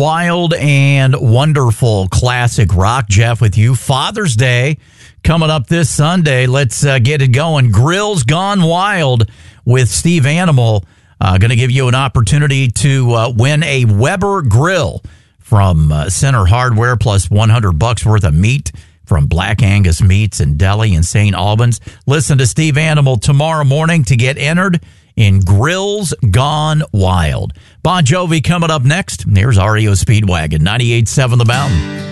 wild and wonderful classic rock. Jeff with you. Father's Day coming up this Sunday. Let's get it going. Grills Gone Wild with Steve Animal. Going to give you an opportunity to win a Weber grill from Center Hardware, plus $100 worth of meat from Black Angus Meats and Deli in St. Albans. Listen to Steve Animal tomorrow morning to get entered in Grills Gone Wild. Bon Jovi coming up next. Here's REO Speedwagon, 98.7 The Mountain.